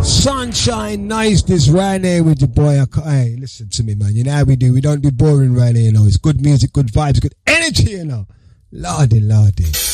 Sunshine, nice this right here with your boy. Hey, listen to me, man. You know how we do. We don't do boring right here, you know. It's good music, good vibes, good energy, you know. Lordy, lordy.